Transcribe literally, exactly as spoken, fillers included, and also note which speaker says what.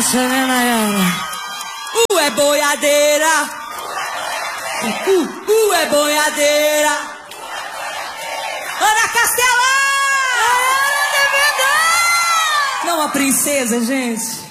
Speaker 1: essa, né, Nayara?
Speaker 2: Uh, é boiadeira. Uh, uh, uh, é boiadeira. Ana Castela!
Speaker 1: Nayara,
Speaker 2: Não, a princesa, gente.